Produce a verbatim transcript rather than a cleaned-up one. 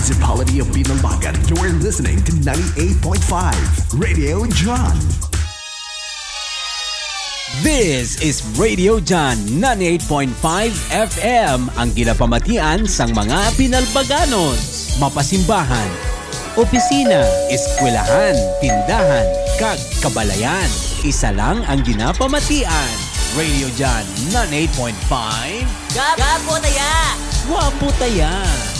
Municipality of Binalbagan. You're listening to ninety-eight point five Radio John. This is Radio John ninety-eight point five F M, ang ginapamatian sang mga Binalbaganos. Mapasimbahan, opisina, eskwelahan, tindahan, kag kabalayan. Isa lang ang ginapamatian. Radio John ninety-eight point five. Gapo taya! Wapo taya!